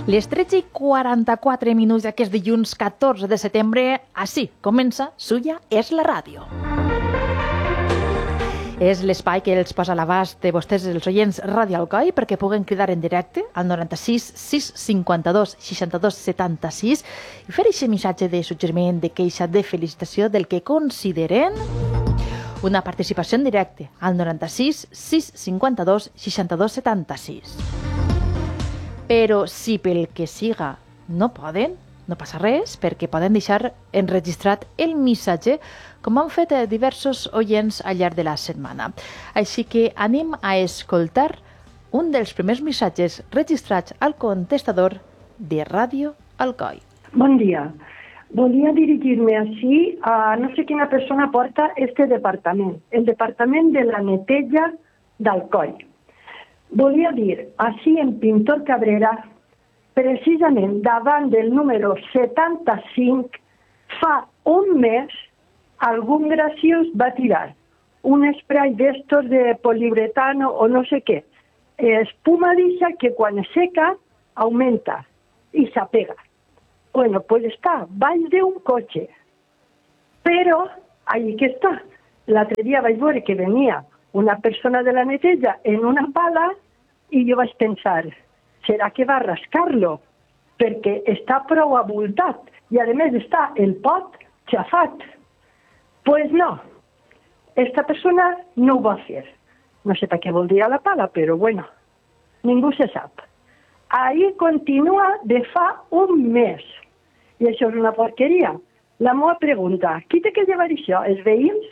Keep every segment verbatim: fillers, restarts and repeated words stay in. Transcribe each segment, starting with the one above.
Les tretze i quaranta-quatre minuts d'aquest dilluns catorze de setembre, així comença Suya és la ràdio. És l'espai que els posa a l'abast de vostès, els oients Ràdio Alcoi, perquè puguen cridar en directe al noranta-sis sis cinquanta-dos seixanta-dos setanta-sis i fer aquest missatge de suggeriment, de queixa, de felicitació del que consideren una participació en directe al noranta-sis sis cinquanta-dos seixanta-dos setanta-sis. Però si pel que siga no poden, no passa res, perquè poden deixar enregistrat el missatge, com han fet diversos oients al llarg de la setmana. Així que anem a escoltar un dels primers missatges registrats al contestador de Ràdio Alcoi. Bon dia. Volia dirigir-me així a no sé quina persona porta este departament, el departament de la neteja d'Alcoi. Volia dir, així en Pintor Cabrera, precisament davant del número setanta-cinc, fa un mes, algun graciós va tirar un spray d'estos de poliuretano o no sé què, espuma d'isa que quan es seca augmenta i s'apega. Bueno, pues està baix d'un cotxe, però allí que està. L'altre dia vaig veure que venia una persona de la neteja en una pala i jo vaig pensar, serà que va rascar-lo? Perquè està prou abultat i a més està el pot xafat. Pues no, esta persona no ho va fer. No sé per què voldria la pala, però bueno, ningú se sap. Ahí continua de fa un mes. I això és una porqueria. La meva pregunta, qui té que llevar això? Els veïns?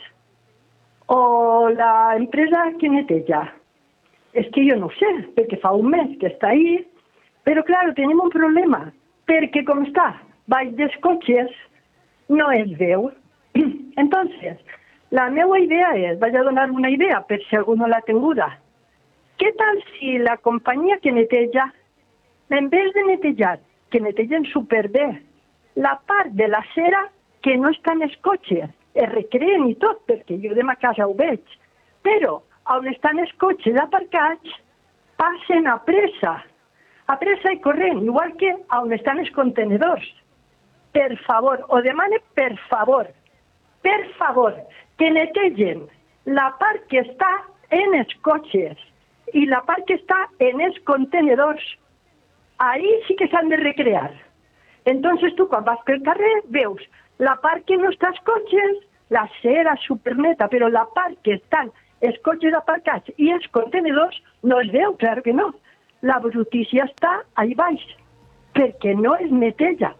O la empresa que neteja? És que jo no ho sé, perquè fa un mes que està ahí, però clar, tenim un problema, perquè com està baix dels cotxes, no es veu. Entonces, la meva idea és, vaig a donar una idea per si algú no l'ha tinguda. Què tal si la companyia que neteja, en vez de netejar, que netegen superbé, la part de la cera que no està en els cotxes, es recreen i tot, perquè jo de ma casa ho veig, però on estan els cotxes aparcats, passen a pressa, a pressa i corrent, igual que on estan els contenedors. Per favor, o demane per favor, per favor, que netegen la part que està en els cotxes i la part que està en els contenedors. Ahí sí que s'han de recrear. Entonces tu quan vas pel carrer veus la part que no està als cotxes, la cera superneta, però la part que estan els cotxes aparcats i els contenedors no es veu, clar que no. La brutícia està ahí baix, perquè no es neteja.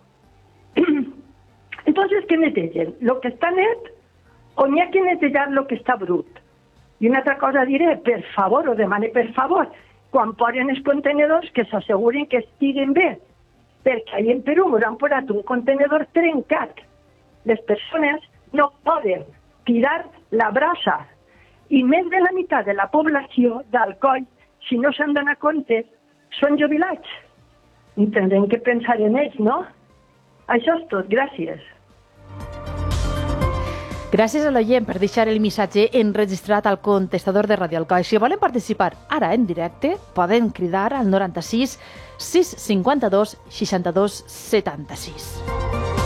Entonces, què netegen? Lo que està net o n'hi ha que netejar lo que està brut? I una altra cosa diré, per favor, o demane per favor, quan posen els contenedors que s'assegurin que estiguen bé, perquè ahir en Perú m'han posat un contenedor trencat. Les persones no poden tirar la brasa i més de la meitat de la població d'Alcoi, si no s'han d'anar compte, són jubilats. I tindrem que pensar en ells, no? Això és tot. Gràcies. Gràcies a l'oient per deixar el missatge enregistrat al contestador de Ràdio Alcoi. Si volen participar ara en directe, poden cridar al noranta-sis sis cinquanta-dos seixanta-dos setanta-sis.